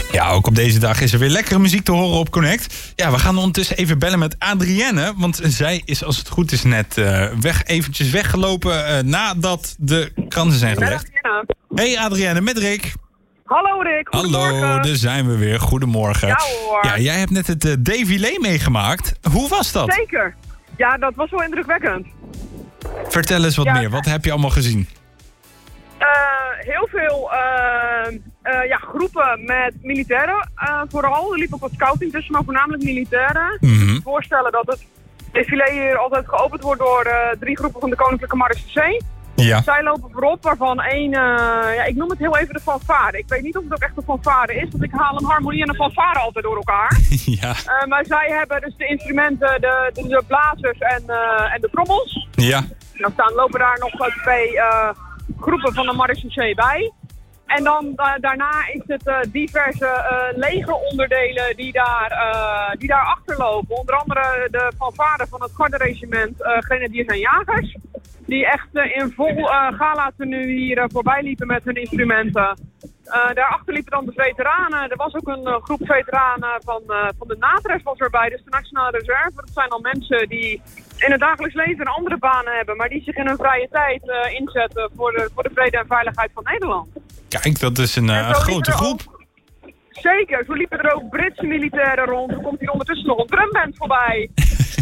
Ja, ook op deze dag is er weer lekkere muziek te horen op Connect. Ja, we gaan ondertussen even bellen met Adrienne. Want zij is, als het goed is, net eventjes weggelopen nadat de kransen zijn gelegd. Hey Adrienne, met Rick. Hallo Rick, goedemorgen. Hallo, daar zijn we weer. Goedemorgen. Ja hoor. Ja, jij hebt net het défilé meegemaakt. Hoe was dat? Zeker. Ja, dat was wel indrukwekkend. Vertel eens wat meer. Wat heb je allemaal gezien? Heel veel groepen met militairen vooral. Er liep ook wat scouting tussen, maar voornamelijk militairen. Ik kan me voorstellen dat het défilé hier altijd geopend wordt door 3 groepen van de Koninklijke Marechaussee. Ja. Zij lopen voorop, waarvan één, ik noem het heel even de fanfare. Ik weet niet of het ook echt een fanfare is, want ik haal een harmonie en een fanfare altijd door elkaar. Ja. Maar zij hebben dus de instrumenten, de blazers en de trommels. Ja. En dan lopen daar nog 2 groepen van de marechaussee bij. En dan daarna is het diverse legeronderdelen die daar achterlopen. Onder andere de fanfare van het garderegiment Grenadiers en Jagers. Die echt in vol gala-tenue hier voorbij liepen met hun instrumenten. Daarachter liepen dan de veteranen. Er was ook een groep veteranen van de NATRES was erbij, dus de Nationale Reserve. Dat zijn al mensen die in het dagelijks leven een andere banen hebben, maar die zich in hun vrije tijd inzetten voor de vrede en veiligheid van Nederland. Kijk, dat is een grote groep. Zeker, zo liepen er ook Britse militairen rond. Er komt hier ondertussen nog een drumband voorbij.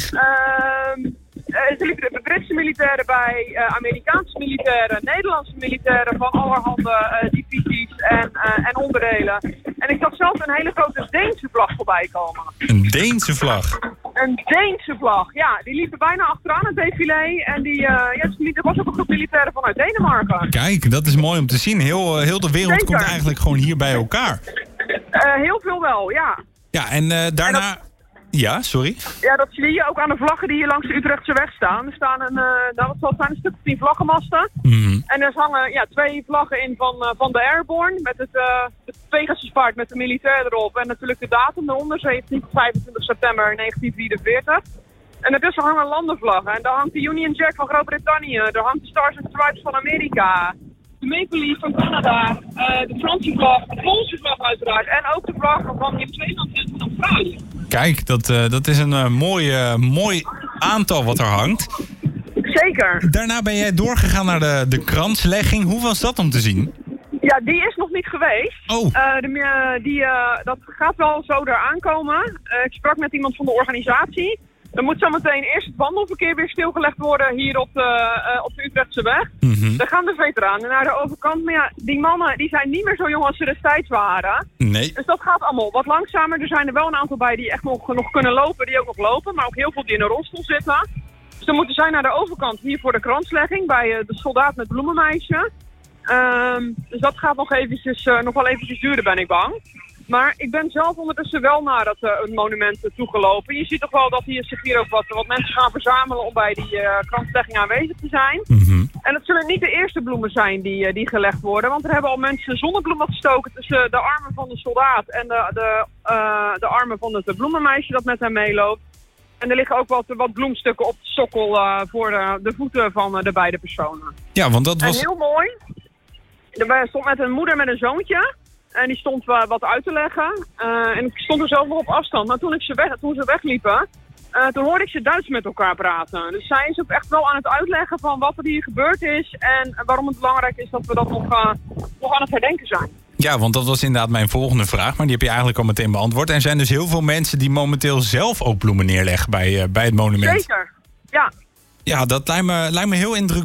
Er liepen de Britse militairen bij, Amerikaanse militairen, Nederlandse militairen van allerhande divisies en onderdelen. En ik zag zelfs een hele grote Deense vlag voorbij komen. Een Deense vlag? Een Deense vlag, ja. Die liepen bijna achteraan het défilé. En er was ook een groep militairen vanuit Denemarken. Kijk, dat is mooi om te zien. Heel de wereld Zeker. komt eigenlijk gewoon hier bij elkaar. Heel veel wel, ja. Ja, en daarna... Ja, sorry? Ja, dat zie je ook aan de vlaggen die hier langs de Utrechtse weg staan. Er staan een stuk of 10 vlaggenmasten. En er hangen 2 vlaggen in van de Airborne. Met het Pegasuspaard met de militair erop. En natuurlijk de datum eronder, 17 tot 25 september 1944. En ertussen hangen landenvlaggen. En daar hangt de Union Jack van Groot-Brittannië. Daar hangt de Stars and Stripes van Amerika. De Maple Leaf van Canada. De Franse vlag, de Poolse vlag uiteraard. En ook de vlag van Nieuw-Zeeland en Australië. Kijk, dat is een mooi aantal wat er hangt. Zeker. Daarna ben jij doorgegaan naar de kranslegging. Hoe was dat om te zien? Ja, die is nog niet geweest. Oh. Dat gaat wel zo eraan komen. Ik sprak met iemand van de organisatie. Er moet zometeen eerst het wandelverkeer weer stilgelegd worden hier op de Utrechtse weg. Dan gaan de veteranen naar de overkant. Maar ja, die mannen die zijn niet meer zo jong als ze destijds waren. Nee. Dus dat gaat allemaal wat langzamer. Er zijn er wel een aantal bij die echt nog kunnen lopen, die ook nog lopen. Maar ook heel veel die in een rolstoel zitten. Dus dan moeten zij naar de overkant hier voor de kranslegging bij de soldaat met bloemenmeisje. Dus dat gaat nog wel eventjes duren, ben ik bang. Maar ik ben zelf ondertussen wel naar het monument toegelopen. Je ziet toch wel dat zich hier ook wat mensen gaan verzamelen om bij die kranslegging aanwezig te zijn. En het zullen niet de eerste bloemen zijn die gelegd worden. Want er hebben al mensen zonnebloemen gestoken tussen de armen van de soldaat en de armen van het bloemenmeisje dat met hem meeloopt. En er liggen ook wat bloemstukken op de sokkel voor de voeten van de beide personen. Ja, want dat was... En heel mooi. Er stond met een moeder met een zoontje. En die stond wat uit te leggen. En ik stond er zelf nog op afstand. Maar toen ze wegliepen, toen hoorde ik ze Duits met elkaar praten. Dus zij is ook echt wel aan het uitleggen van wat er hier gebeurd is. En waarom het belangrijk is dat we dat nog aan het herdenken zijn. Ja, want dat was inderdaad mijn volgende vraag. Maar die heb je eigenlijk al meteen beantwoord. En er zijn dus heel veel mensen die momenteel zelf ook bloemen neerleggen bij het monument. Zeker, ja. Ja, dat lijkt me heel indrukwekkend.